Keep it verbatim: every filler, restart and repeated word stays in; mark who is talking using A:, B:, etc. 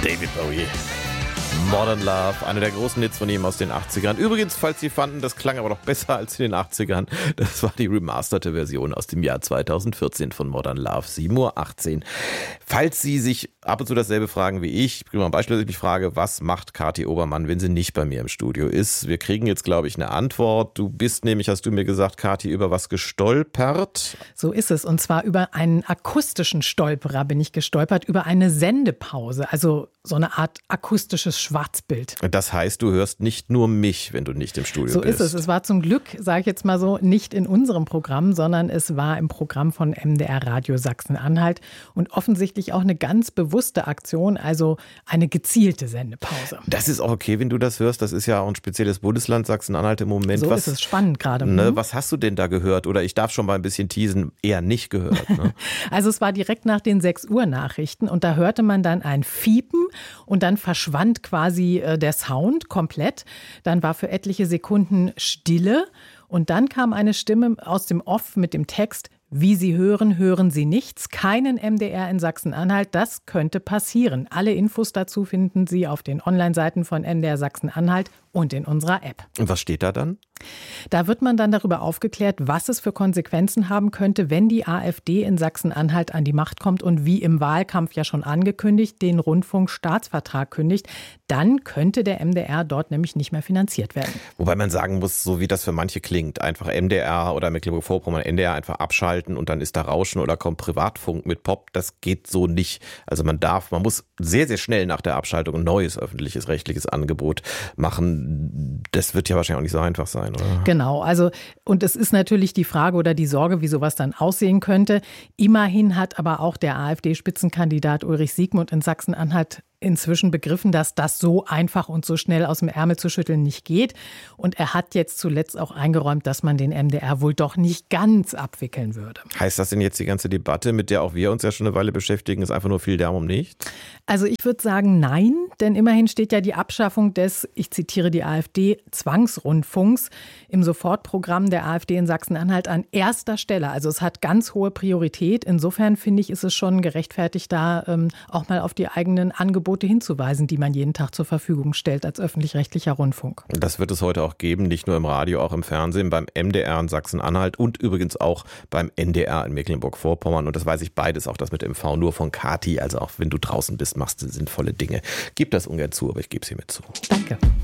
A: David Bowie. Modern Love, einer der großen Hits von ihm aus den achtzigern. Übrigens, falls Sie fanden, das klang aber noch besser als in den achtzigern, das war die remasterte Version aus dem Jahr zweitausendvierzehn von Modern Love, sieben Uhr achtzehn. Falls Sie sich ab und zu dasselbe fragen wie ich, ich bringe mal ein Beispiel, dass ich mich frage, was macht Kathi Obermann, wenn sie nicht bei mir im Studio ist? Wir kriegen jetzt, glaube ich, eine Antwort. Du bist nämlich, hast du mir gesagt, Kathi, über was gestolpert?
B: So ist es. Und zwar über einen akustischen Stolperer bin ich gestolpert, über eine Sendepause, also so eine Art akustisches Schwarzbild.
A: Das heißt, du hörst nicht nur mich, wenn du nicht im Studio
B: so
A: bist.
B: So ist es. Es war zum Glück, sage ich jetzt mal so, nicht in unserem Programm, sondern es war im Programm von M D R Radio Sachsen-Anhalt und offensichtlich auch eine ganz bewusste Aktion, also eine gezielte Sendepause.
A: Das ist auch okay, wenn du das hörst. Das ist ja auch ein spezielles Bundesland Sachsen-Anhalt im Moment.
B: So
A: was,
B: ist es spannend gerade.
A: Ne, was hast du denn da gehört? Oder ich darf schon mal ein bisschen teasen, eher nicht gehört. Ne?
B: Also es war direkt nach den sechs Uhr Nachrichten und da hörte man dann ein Fiepen und dann verschwand quasi äh, der Sound komplett. Dann war für etliche Sekunden Stille und dann kam eine Stimme aus dem Off mit dem Text: Wie Sie hören, hören Sie nichts. Keinen M D R in Sachsen-Anhalt. Das könnte passieren. Alle Infos dazu finden Sie auf den Online-Seiten von M D R Sachsen-Anhalt und in unserer App.
A: Und was steht da dann?
B: Da wird man dann darüber aufgeklärt, was es für Konsequenzen haben könnte, wenn die AfD in Sachsen-Anhalt an die Macht kommt und wie im Wahlkampf ja schon angekündigt, den Rundfunkstaatsvertrag kündigt. Dann könnte der M D R dort nämlich nicht mehr finanziert werden.
A: Wobei man sagen muss, so wie das für manche klingt, einfach M D R oder Mecklenburg-Vorpommern M D R einfach abschalten und dann ist da Rauschen oder kommt Privatfunk mit Pop. Das geht so nicht. Also man darf, man muss sehr, sehr schnell nach der Abschaltung ein neues öffentliches, rechtliches Angebot machen. Das wird ja wahrscheinlich auch nicht so einfach sein, oder?
B: Genau, also und es ist natürlich die Frage oder die Sorge, wie sowas dann aussehen könnte. Immerhin hat aber auch der AfD-Spitzenkandidat Ulrich Siegmund in Sachsen-Anhalt inzwischen begriffen, dass das so einfach und so schnell aus dem Ärmel zu schütteln nicht geht. Und er hat jetzt zuletzt auch eingeräumt, dass man den M D R wohl doch nicht ganz abwickeln würde.
A: Heißt das denn jetzt, die ganze Debatte, mit der auch wir uns ja schon eine Weile beschäftigen, ist einfach nur viel Darum um nichts?
B: Also ich würde sagen, nein, denn immerhin steht ja die Abschaffung des, ich zitiere die AfD, Zwangsrundfunks im Sofortprogramm der AfD in Sachsen-Anhalt an erster Stelle. Also es hat ganz hohe Priorität. Insofern finde ich, ist es schon gerechtfertigt, da ähm, auch mal auf die eigenen Angebote hinzuweisen, die man jeden Tag zur Verfügung stellt als öffentlich-rechtlicher Rundfunk.
A: Das wird es heute auch geben, nicht nur im Radio, auch im Fernsehen, beim M D R in Sachsen-Anhalt und übrigens auch beim N D R in Mecklenburg-Vorpommern. Und das weiß ich beides, auch das mit M V, nur von Kathi. Also auch wenn du draußen bist, machst du sinnvolle Dinge. Gib das ungern zu, aber ich gebe sie mit zu.
B: Danke.